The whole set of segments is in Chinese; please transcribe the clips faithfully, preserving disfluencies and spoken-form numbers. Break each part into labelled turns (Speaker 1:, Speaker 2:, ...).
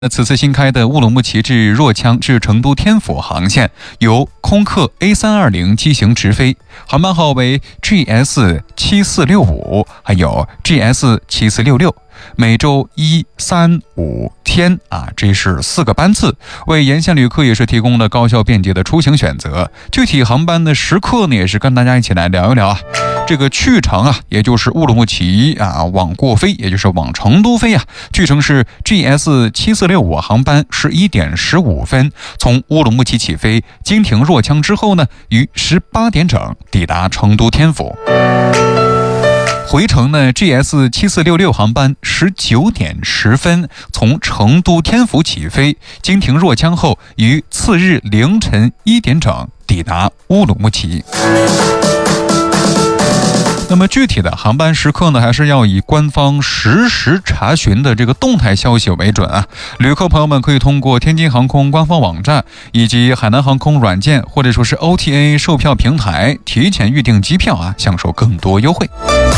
Speaker 1: 那此次新开的乌鲁木齐至若羌至成都天府航线由空客 A 三二零机型直飞，航班号为 G S 七四六五，还有 G S 七四六六，每周一、三、五天啊，这是四个班次，为沿线旅客也是提供了高效便捷的出行选择。具体航班的时刻呢，也是跟大家一起来聊一聊啊。这个去程啊，也就是乌鲁木齐啊往过飞，也就是往成都飞啊，去程是 G S 七四六五航班十一点十五分从乌鲁木齐起飞，经停若羌之后呢，于十八点整抵达成都天府。回程呢 ，G S 七四六六航班十九点十分从成都天府起飞，经停若羌后，于次日凌晨一点整抵达乌鲁木齐。那么具体的航班时刻呢，还是要以官方实时查询的这个动态消息为准啊。旅客朋友们可以通过天津航空官方网站以及海南航空软件或者说是 O T A 售票平台提前预订机票啊，享受更多优惠。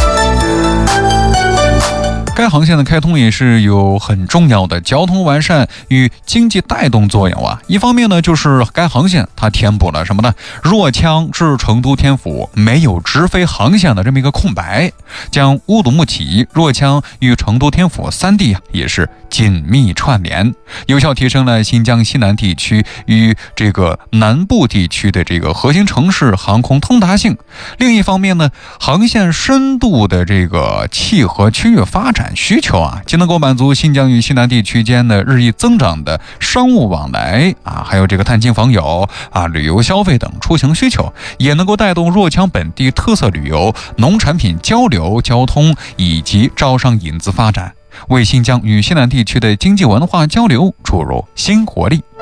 Speaker 1: 该航线的开通也是有很重要的交通完善与经济带动作用啊。一方面呢，就是该航线它填补了什么呢？若羌至成都天府没有直飞航线的这么一个空白，将乌鲁木齐、若羌与成都天府三地啊也是紧密串联，有效提升了新疆西南地区与这个南部地区的这个核心城市航空通达性。另一方面呢，航线深度的这个契合区域发展需求啊，既能够满足新疆与西南地区间的日益增长的商务往来啊，还有这个探亲访友啊、旅游消费等出行需求，也能够带动若羌本地特色旅游、农产品交流、交通以及招商引资发展，为新疆与西南地区的经济文化交流注入新活力。